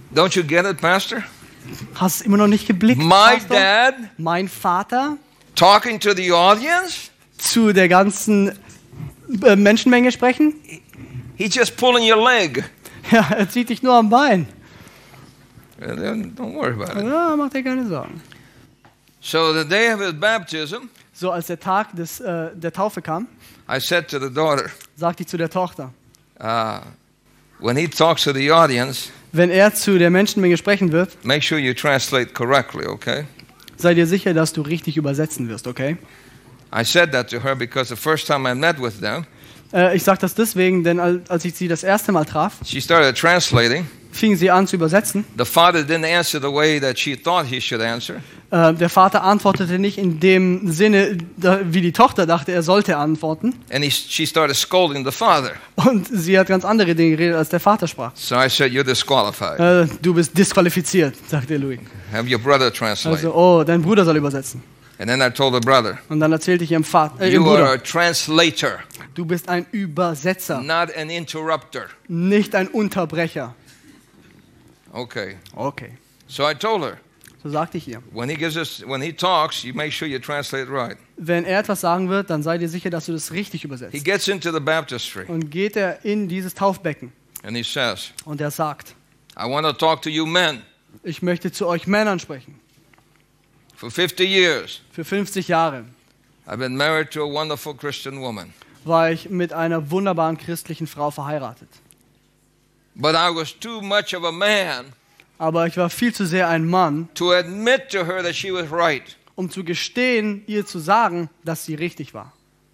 Don't you get it, Pastor? Hast du es immer noch nicht geblickt? My Pastor? dad Mein Vater talking to the audience? zu der ganzen Menschenmenge sprechen? He's just pulling your leg. Ja, er zieht dich nur am Bein. Don't worry about it. Ja, mach dir keine Sorgen. So the day of his baptism, So, als der Tag der Taufe kam, I said to the daughter, sagte ich zu der Tochter, when he talks to the audience, wenn er zu der Menschenmenge sprechen wird, make sure you translate correctly, okay? sei dir sicher, dass du richtig übersetzen wirst, okay? I said that to her because the first time I met with them, Ich sage das deswegen, denn als ich sie das erste Mal traf, she started translating. fing sie an zu übersetzen. The father didn't answer the way that she thought he should answer. Der Vater antwortete nicht in dem Sinne, wie die Tochter dachte, er sollte antworten. And she started scolding the father. Und sie hat ganz andere Dinge geredet, als der Vater sprach. So I said, you're disqualified. Du bist disqualifiziert, sagte Louis. Have your brother translate. Also, oh, dein Bruder soll übersetzen. And then I told the brother, Und dann erzählte ich ihrem you are Bruder, a translator, du bist ein Übersetzer, not an interrupter. nicht ein Unterbrecher. Okay. Okay, So I told her, so sagte ich ihr. when he talks, you make sure you translate right. Wenn er etwas sagen wird, dann sei dir sicher, dass du das richtig He übersetzt. gets into the baptistry Und geht er in dieses Taufbecken and he says, und er sagt, I want to talk to you men. ich möchte zu euch Männern sprechen. For 50 years, Für 50 Jahre I've been married to a wonderful Christian woman. war ich mit einer wunderbaren christlichen Frau verheiratet. But I was too much of a man Aber ich war viel zu sehr ein Mann, to admit to her that she was right. um zu gestehen, ihr zu sagen, dass sie richtig war.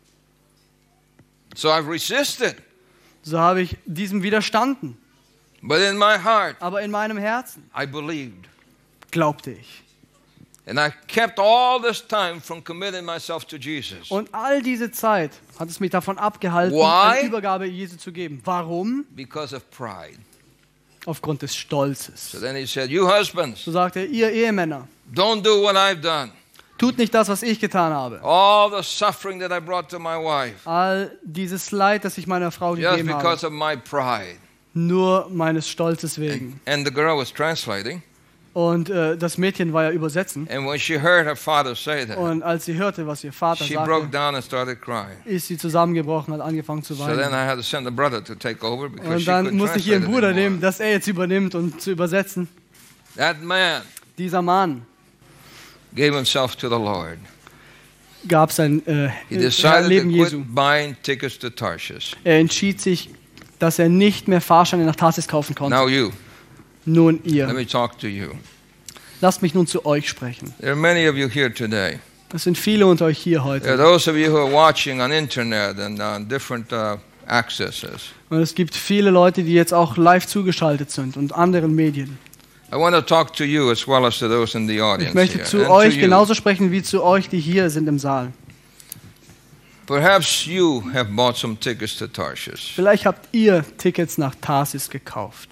So I've resisted. So habe ich diesem widerstanden. But in my heart, Aber in meinem Herzen I believed. glaubte ich. And I kept all this time from committing myself to Jesus. Und all diese Zeit hat es mich davon abgehalten, Why? eine Übergabe Jesu zu geben. Warum? Because of pride. Aufgrund des Stolzes. So then he said, you husbands, So sagte er, ihr Ehemänner, don't do what I've done. tut nicht das, was ich getan habe. All the suffering that I brought to my wife, All dieses Leid, das ich meiner Frau just gegeben habe, because of my pride. nur meines Stolzes wegen. And the girl was translating. Und das Mädchen war ja übersetzen. And when she heard her father say that, Und als sie hörte, was ihr Vater she broke sagte, down and started crying. ist sie zusammengebrochen, hat angefangen zu So then weinen. I had to send the brother to take over because Und she dann couldn't musste ich translate ihren it Bruder anymore. nehmen, dass er jetzt übernimmt und zu übersetzen. That man Dieser Mann gave himself to the Lord. gab sein He decided Leben to Jesu. quit buying tickets to Tarshish. Er entschied sich, dass er nicht mehr Fahrscheine nach Tarsis kaufen konnte. Now you, Nun let ihr. me talk to you. Lasst mich nun zu euch sprechen. There are many of you here today. Es sind viele unter euch hier There are heute. those of you who are watching on internet and on different accesses. Und es gibt viele Leute, die jetzt auch live zugeschaltet sind und anderen Medien. I want to talk to you as well as to those in the audience Ich möchte here. zu And euch to you. genauso sprechen wie zu euch, die hier sind im Saal. Perhaps you have bought some tickets to Tarshish. Vielleicht habt ihr Tickets nach Tarsis gekauft.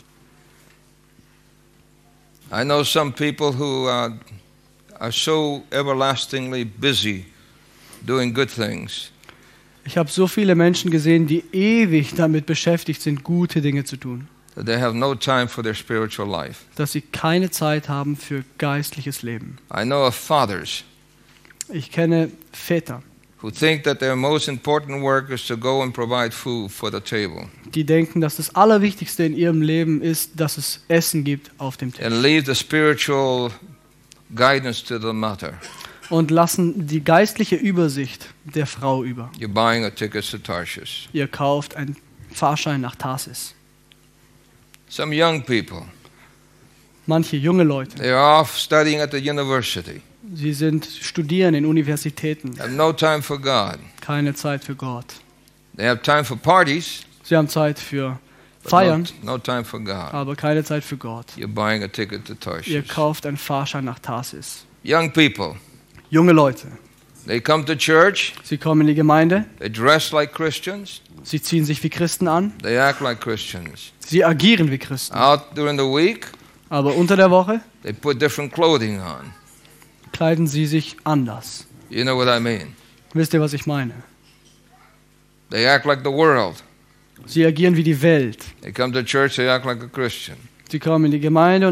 I know some people who are so everlastingly busy doing good things Ich habe so viele Menschen gesehen, die ewig damit beschäftigt sind, gute Dinge zu tun, that they have no time for their spiritual life. dass sie keine Zeit haben für geistliches Leben. I know of fathers Ich kenne Väter, who think that their most important work is to go and provide food for the table die denken, dass das Allerwichtigste in ihrem Leben ist, dass es Essen gibt auf dem Tisch. and leave the spiritual guidance to the mother. Und lassen die geistliche Übersicht der Frau über. You're buying a ticket to Tarshish. Ihr kauft einen Fahrschein nach Tarsis. Some young people, Manche junge Leute, they are off studying at the university, sie studieren in Universitäten, have no time for God. keine Zeit für Gott. They have time for parties, Sie haben Zeit für but Feiern, no time for God. aber keine Zeit für Gott. You're buying a ticket to Ihr Tarshish. kauft einen Fahrschein nach Tarsis. Young people, Junge Leute, they come to church, sie kommen in die Gemeinde, they dress like Christians, sie ziehen sich wie Christen an, they act like Christians. sie agieren wie Christen. Out during the week, Aber unter der Woche they put different clothing on. kleiden sie sich anders. You know what I mean? Wisst ihr, was ich meine? They act like the world. Sie agieren wie die Welt. They come to church, they act like a Christian. Sie kommen in die Gemeinde